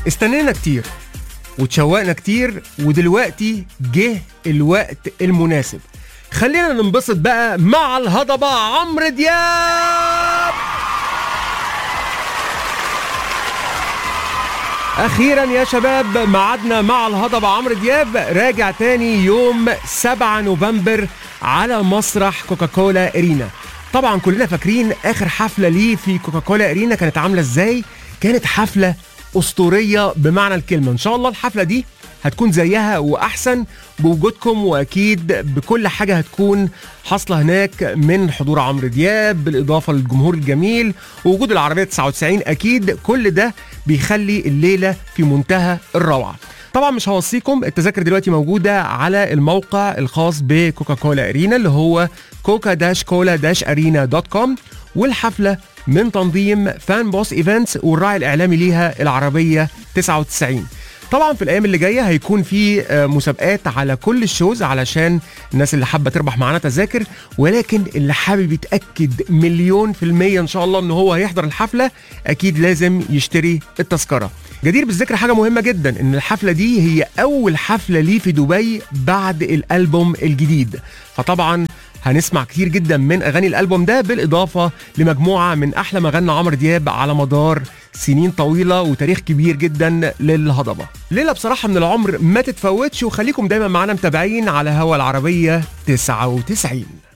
استنينا كتير وتشوقنا كتير، ودلوقتي جه الوقت المناسب. خلينا ننبسط بقى مع الهضبة عمرو دياب. اخيرا يا شباب ميعادنا مع الهضبة عمرو دياب راجع تاني يوم 7 نوفمبر على مسرح كوكاكولا ارينا. طبعا كلنا فاكرين اخر حفلة ليه في كوكاكولا ارينا كانت عاملة ازاي. كانت حفلة اسطورية بمعنى الكلمة. ان شاء الله الحفلة دي هتكون زيها واحسن بوجودكم، واكيد بكل حاجة هتكون حاصلة هناك من حضور عمرو دياب بالاضافة للجمهور الجميل ووجود العربية 99. اكيد كل ده بيخلي الليلة في منتهى الروعة. طبعا مش هوصيكم، التذاكر دلوقتي موجودة على الموقع الخاص بكوكاكولا ارينا اللي هو coca-cola-arena.com، والحفلة من تنظيم فان بوس ايفنتس والراعي الاعلامي ليها العربية 99. طبعا في الايام اللي جايه هيكون في مسابقات على كل الشوز علشان الناس اللي حابه تربح معانا تذاكر، ولكن اللي حابب يتاكد 100% ان شاء الله ان هو هيحضر الحفله اكيد لازم يشتري التذكره. جدير بالذكر حاجه مهمه جدا، ان الحفله دي هي اول حفله ليه في دبي بعد الالبوم الجديد، فطبعا هنسمع كتير جدا من اغاني الالبوم ده بالاضافه لمجموعه من احلى ما غنى عمرو دياب على مدار سنين طويله وتاريخ كبير جدا للهضبه. ليله بصراحه من العمر ما تتفوتش، وخليكم دايما معانا متابعين على هوا العربيه 99.